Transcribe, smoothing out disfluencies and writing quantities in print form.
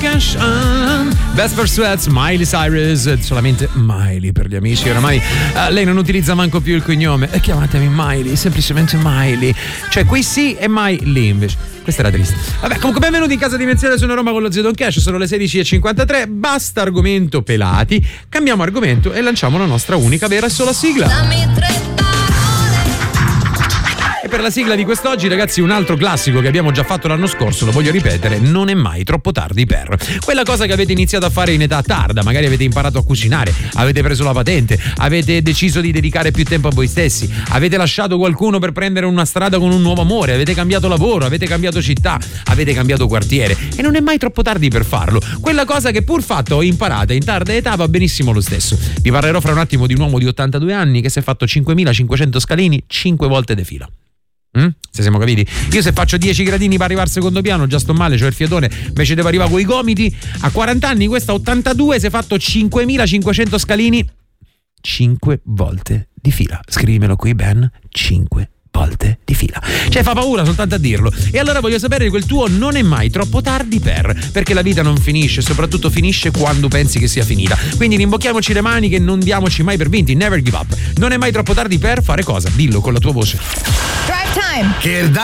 Vesper Sweats, Miley Cyrus, solamente Miley per gli amici. Oramai lei non utilizza manco più il cognome. Chiamatemi Miley, semplicemente Miley. Cioè qui sì e mai lì invece. Questa era triste. Vabbè, comunque benvenuti in Casa Dimensione, sono Roma con lo Zio Don Cash. Sono le 16:53. Basta argomento pelati. Cambiamo argomento e lanciamo la nostra unica vera e sola sigla. E per la sigla di quest'oggi, ragazzi, un altro classico che abbiamo già fatto l'anno scorso, lo voglio ripetere: non è mai troppo tardi per quella cosa che avete iniziato a fare in età tarda. Magari avete imparato a cucinare, avete preso la patente, avete deciso di dedicare più tempo a voi stessi, avete lasciato qualcuno per prendere una strada con un nuovo amore, avete cambiato lavoro, avete cambiato città, avete cambiato quartiere, e non è mai troppo tardi per farlo. Quella cosa che pur fatta o imparata in tarda età va benissimo lo stesso. Vi parlerò fra un attimo di un uomo di 82 anni che si è fatto 5.500 scalini 5 volte di fila. Se siamo capiti? Io se faccio 10 gradini per arrivare al secondo piano già sto male, c'ho il fiatone, invece devo arrivare coi gomiti. A 40 anni, questa 82, si è fatto 5.500 scalini 5 volte di fila. Scrivimelo qui, Ben, 5 volte di fila. Cioè fa paura soltanto a dirlo. E allora voglio sapere quel tuo non è mai troppo tardi perché la vita non finisce, soprattutto finisce quando pensi che sia finita. Quindi rimbocchiamoci le maniche e non diamoci mai per vinti. Never give up. Non è mai troppo tardi per fare cosa? Dillo con la tua voce. Drive time. Che